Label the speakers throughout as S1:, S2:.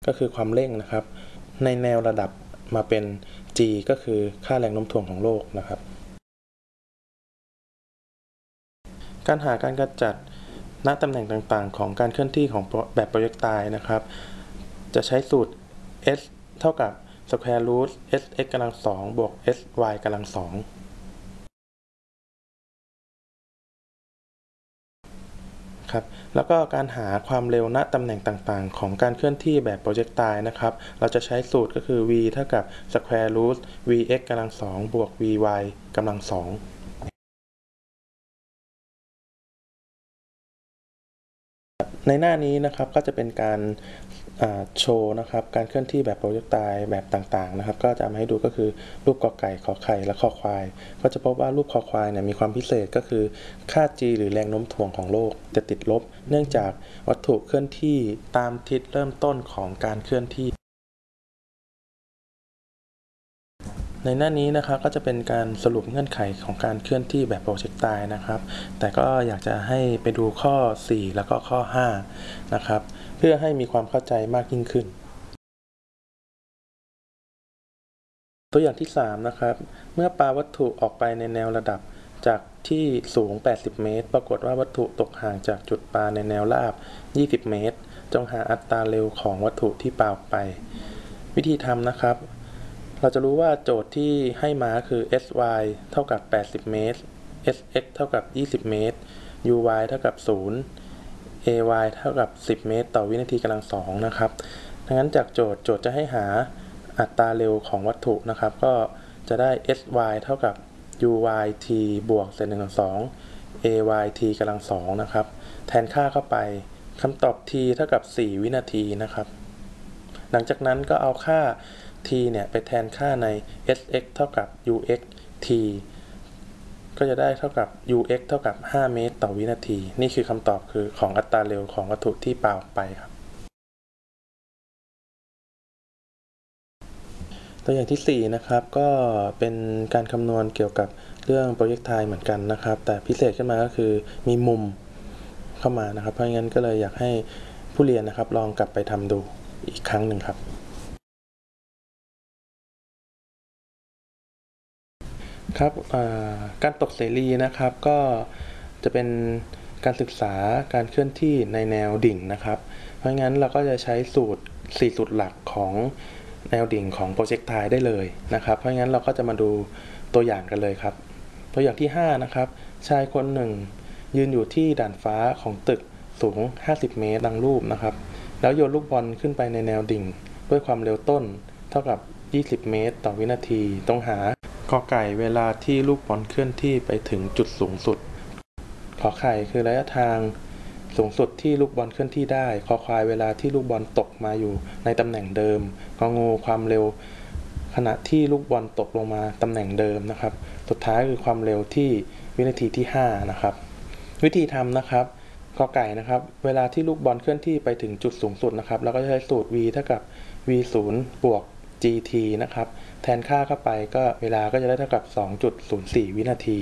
S1: ก็คือความเร่งนะครับในแนวระดับมาเป็น g ก็คือค่าแรงโน้มถ่วงของโลกนะครับการหาการกำจัดณตำแหน่งต่างๆของการเคลื่อนที่ของแบบโปรเจกไตล์นะครับจะใช้สูตร s เท่ากับ square root sx กำลัง2บวก sy กำลัง2ครับแล้วก็การหาความเร็วณตำแหน่งต่างๆของการเคลื่อนที่แบบโปรเจกไตล์นะครับเราจะใช้สูตรก็คือ v เท่ากับ square root vx กำลัง2บวก vy กำลัง2ในหน้านี้นะครับก็จะเป็นการโชว์นะครับการเคลื่อนที่แบบโปรเจกไตล์แบบต่างๆนะครับก็จะมาให้ดูก็คือรูปกอไก่ขอไข่และคอควายก็จะพบว่ารูปคอควายเนี่ยมีความพิเศษก็คือค่า g หรือแรงโน้มถ่วงของโลกจะติดลบเนื่องจากวัตถุเคลื่อนที่ตามทิศเริ่มต้นของการเคลื่อนที่ในหน้านี้นะครับก็จะเป็นการสรุปเงื่อนไขของการเคลื่อนที่แบบโปรเจกไตล์นะครับแต่ก็อยากจะให้ไปดูข้อ4แล้วก็ข้อ5นะครับเพื่อให้มีความเข้าใจมากยิ่งขึ้นตัวอย่างที่3นะครับเมื่อปาวัตถุออกไปในแนวระดับจากที่สูง80เมตรปรากฏว่าวัตถุตกห่างจากจุดปาในแนวราบ20เมตรจงหาอัตราเร็วของวัตถุที่ปาออกไปวิธีทำนะครับเราจะรู้ว่าโจทย์ที่ให้มาคือ sy เท่ากับ80เมตร sx เท่ากับ20เมตร uy เท่ากับ0 ay เท่ากับ10เมตรต่อวินาทีกำลัง2นะครับดังนั้นจากโจทย์จะให้หาอัตราเร็วของวัตถุนะครับก็จะได้ sy เท่ากับ uyt บวกเศษ1ส่วน2 ayt กำลัง2นะครับแทนค่าเข้าไปคำตอบ t เท่ากับ4วินาทีนะครับหลังจากนั้นก็เอาค่า t เนี่ยไปแทนค่าใน sx เท่ากับ ux t ก็จะได้เท่ากับ ux เท่ากับ5เมตรต่อวินาทีนี่คือคำตอบคือของอัตราเร็วของวัตถุที่ปาออกไปครับตัวอย่างที่4นะครับก็เป็นการคำนวณเกี่ยวกับเรื่องโปรเจกไทล์เหมือนกันนะครับแต่พิเศษขึ้นมาก็คือมีมุมเข้ามานะครับเพราะงั้นก็เลยอยากให้ผู้เรียนนะครับลองกลับไปทำดูอีกครั้งหนึ่งครับครับการตกเสรีนะครับก็จะเป็นการศึกษาการเคลื่อนที่ในแนวดิ่งนะครับเพราะงั้นเราก็จะใช้สูตร4สูตรหลักของแนวดิ่งของโปรเจกไทล์ได้เลยนะครับเพราะงั้นเราก็จะมาดูตัวอย่างกันเลยครับตัวอย่างที่5นะครับชายคนหนึ่งยืนอยู่ที่ด่านฟ้าของตึกสูง50เมตรดังรูปนะครับแล้วโยนลูกบอลขึ้นไปในแนวดิ่งด้วยความเร็วต้นเท่ากับ20เมตรต่อวินาทีต้องหากอไก่เวลาที่ลูกบอลเคลื่อนที่ไปถึงจุดสูงสุดขอไข่คือระยะทางสูงสุดที่ลูกบอลเคลื่อนที่ได้คอควายเวลาที่ลูกบอลตกมาอยู่ในตำแหน่งเดิมงองูความเร็วขณะที่ลูกบอลตกลงมาตำแหน่งเดิมนะครับสุดท้ายคือความเร็วที่วินาทีที่5นะครับวิธีทำนะครับกอไก่นะครับเวลาที่ลูกบอลเคลื่อนที่ไปถึงจุดสูงสุดนะครับเราก็จะใช้สูตร v เท่ากับ v0 บวก gt นะครับแทนค่าเข้าไปก็เวลาก็จะได้เท่ากับ 2.04 วินาที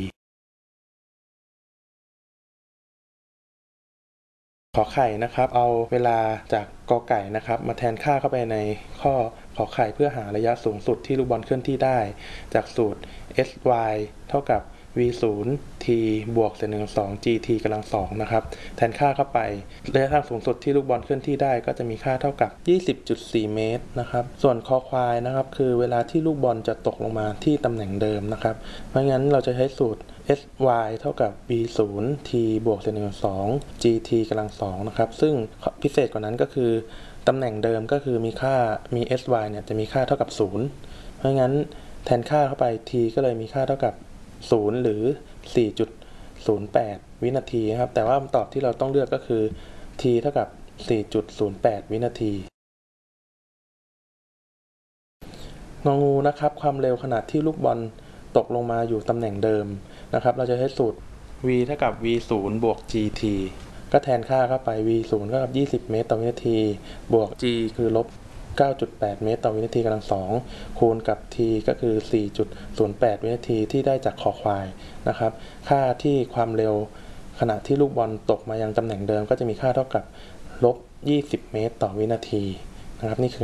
S1: ขอไข่นะครับเอาเวลาจากกอไก่นะครับมาแทนค่าเข้าไปในข้อขอไข่เพื่อหาระยะสูงสุดที่ลูกบอลเคลื่อนที่ได้จากสูตร sy เท่ากับ v0 t บวกเศษ1ส่วน2 gt กำลัง2นะครับแทนค่าเข้าไประยะทางสูงสุดที่ลูกบอลเคลื่อนที่ได้ก็จะมีค่าเท่ากับ 20.4 เมตรนะครับส่วนคอควายนะครับคือเวลาที่ลูกบอลจะตกลงมาที่ตำแหน่งเดิมนะครับเพราะงั้นเราจะใช้สูตร sy เท่ากับ v0 t บวกเศษ1ส่วน2 gt กำลัง2นะครับซึ่งพิเศษกว่านั้นก็คือตำแหน่งเดิมก็คือมีค่ามี sy เนี่ยจะมีค่าเท่ากับ0เพราะงั้นแทนค่าเข้าไป t ก็เลยมีค่าเท่ากับ0หรือ 4.08 วินาทีครับแต่ว่าคำตอบที่เราต้องเลือกก็คือ t เท่ากับ 4.08 วินาทีงองูนะครับความเร็วขณะที่ลูกบอลตกลงมาอยู่ตำแหน่งเดิมนะครับเราจะใช้สูตร v เท่ากับ v0 บวก gt ก็แทนค่าเข้าไป v0 เท่ากับ20เมตรต่อวินาทีบวก g คือลบ9.8 เมตรต่อวินาทีกำลัง2คูณกับ t ก็คือ 4.08 วินาทีที่ได้จากคอควายนะครับค่าที่ความเร็วขณะที่ลูกบอลตกมายังตำแหน่งเดิมก็จะมีค่าเท่ากับลบ20เมตรต่อวินาทีนะครับนี่คือ